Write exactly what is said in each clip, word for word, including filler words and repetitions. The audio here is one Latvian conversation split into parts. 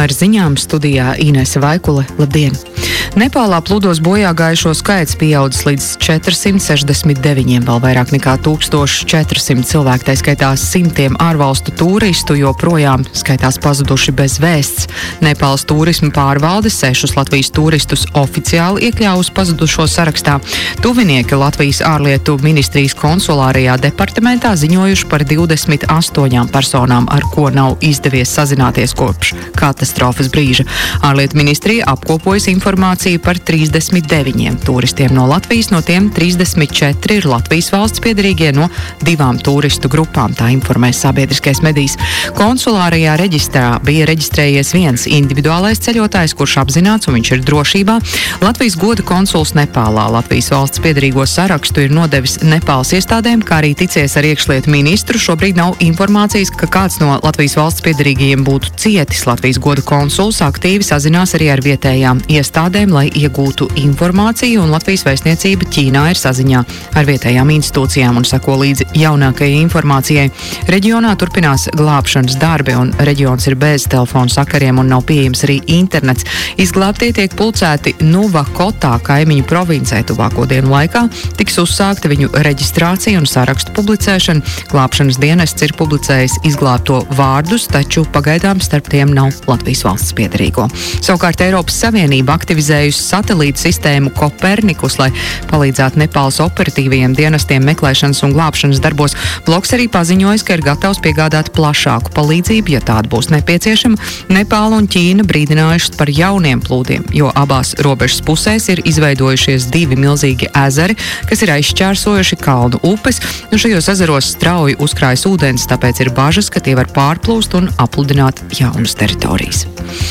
Ar ziņām studijā Inese Vaikule. Labdien! Nepālā plūdos bojā gājušo skaits pieaudzis līdz četrsimt sešdesmit deviņiem, vēl vairāk nekā tūkstoš četri simti cilvēki, tā skaitā simtiem ārvalstu turistu, joprojām skaitās pazuduši bez vēsts. Nepāles turisma pārvalde sešus Latvijas turistus oficiāli iekļāvusi pazudušo sarakstā. Tuvinieki Latvijas ārlietu ministrijas konsulārajā departamentā ziņojuši par divdesmit astoņām personām, ar ko nav izdevies sazināties kopš katastrofas brīža. Ārlietu ministrija apkopojas informāciju par trīsdesmit deviņiem turistiem no Latvijas, no tiem trīsdesmit četri ir Latvijas valsts piederīgie no divām turistu grupām, tā informē sabiedriskais medijs. Konsulārajā reģistrā bija reģistrējies viens individuālais ceļotājs, kurš apzināts un viņš ir drošībā. Latvijas goda konsuls Nepālā Latvijas valsts piederīgo sarakstu ir nodevis Nepāles iestādēm, kā arī ticies ar iekšlietu ministru. Šobrīd nav informācijas, ka kāds no Latvijas valsts piederīgajiem būtu cietis. Latvijas goda konsuls aktīvi sazinās arī ar vietējām iestādēm, lai iegūtu informāciju, un Latvijas vēstniecība Ķīnā ir saziņā ar vietējām institūcijām un sako līdzi jaunākajai informācijai. Reģionā turpinās glābšanas darbi, un reģions ir bez telefonu sakariem un nav pieejams arī internets. Izglābtie tiek pulcēti Nuvakotā, kaimiņu provincē. Tuvāko dienu laikā tiks uzsākta viņu reģistrācija un sarakstu publicēšana. Glābšanas dienests ir publicējis izglābto vārdus, taču pagaidām starp tiem nav Latvijas valsts piederīgo. Savukārt Eiropas Savienība aktivizējusi satelītu sistēmu Kopernikus, lai palīdzētu Nepāles operatīvajiem dienestiem meklēšanas un glābšanas darbos. Bloks arī paziņojis, ka ir gatavs piegādāt plašāku palīdzību, ja tāda būs nepieciešama. Nepāla un Ķīna brīdinājušas par jauniem plūdiem, jo abās robežas pusēs ir izveidojušies divi milzīgi ezeri, kas ir aizšķērsojuši kalnu upes, un šajos ezeros strauji uzkrājas ūdens, tāpēc ir bažas, ka tie var pārplūst un apludināt jaunas teritorijas.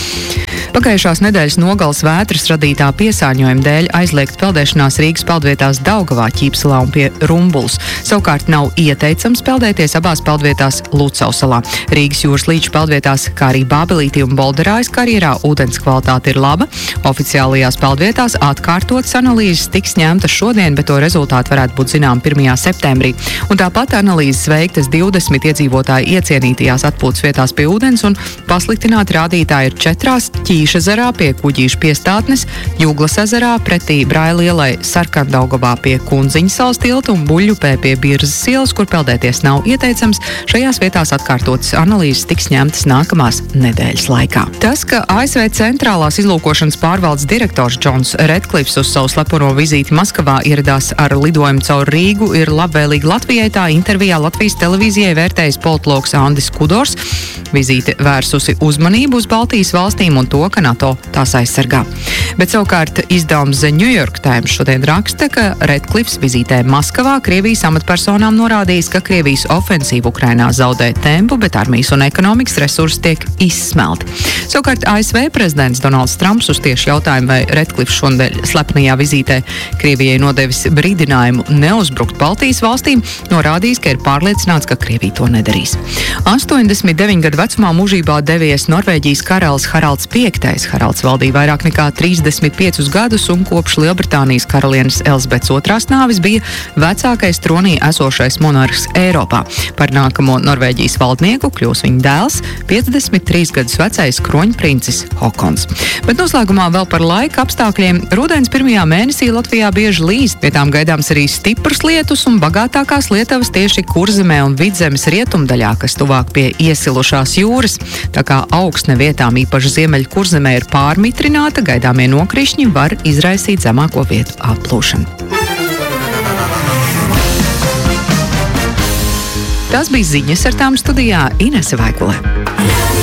Pagājušās nedēļas nogales vētras radītā piesārņojuma dēļ aizliegt peldēšanās Rīgas peldvietās Daugavā, Ķīpselā un pie Rumbulas. Savukārt nav ieteicams peldēties abās peldvietās Lucavsalā. Rīgas jūras līča peldvietās, kā arī Bābelītī un Bolderājas karjerā ūdens kvalitāte ir laba. Oficiālajās peldvietās atkārtotas analīzes tiks ņemtas šodien, bet to rezultāti varētu būt zinām pirmajā septembrī. Un tāpat analīzes veiktas divdesmit iedzīvotāju iecienītajās atpūtas vietās pie ūdens, un pasliktināti rādītāji ir četrās Ķīša ezerā pie Kuģīšu piestātnes, Jūglas ezerā pretī Brailielai, Sarkandaugavā pie Kunziņas salas tilta un Buļļupē pie Birzas ielas, kur peldēties nav ieteicams. Šajās vietās atkārtotas analīzes tiks ņemtas nākamās nedēļas laikā. Tas, ka A S V centrālās izlūkošanas pārvaldes direktors Džons Redklifs uz savu slepeno vizīti Maskavā ieradās ar lidojumu caur Rīgu, ir labvēlīgi Latvijai, tā intervijā Latvijas televīzijai vērtējis politologs Andis Kudors. Vizīte vērsusi uzmanību uz Baltijas valstīm un to, ka NATO tās aizsargā. Bet savukārt izdevums The New York Times šodien raksta, ka Redklifs vizītē Maskavā Krievijas amatpersonām norādījis, ka Krievijas ofensīva Ukrainā zaudē tempu, bet armijas un ekonomikas resursi tiek izsmelti. Savukārt A S V prezidents Donalds Trumps uz tieši jautājumu, vai Redklifs šonadēļ slepenajā vizītē Krievijai nodevis brīdinājumu neuzbrukt Baltijas valstīm, norādījis, ka ir pārliecināts, ka Krievija to nedarīs. astoņdesmit deviņu gadu vecumā mūžībā devies Norvēģijas karalis Haralds piektais. Haralds valdīja vairāk nekā trīsdesmit piecus gadus, un kopš Lielbritānijas karalienes Elizabetes otrās nāves bija vecākais tronī esošais monarhs Eiropā. Par nākamo Norvēģijas valdnieku kļūs viņa dēls, piecdesmit trīs gadus vecais kroņprincis Hokons. Bet noslēgumā vēl par laika apstākļiem. Rudens pirmajā mēnesī Latvijā bieži līst, vietām gaidāms arī stiprs lietus un bagātākās lietavas tieši Kurzemē un Vidzemes rietumdaļā, kas tuvāk pie iesilušās jūras. Tā kā augsne vietām īpaši ziemeļu Kurzemē ir pārmitrināta, gaidāmie nokrišņi var izraisīt zemāko vietu atplūšanu. Tas bija ziņas, ar tām studijā Inese Vaikule.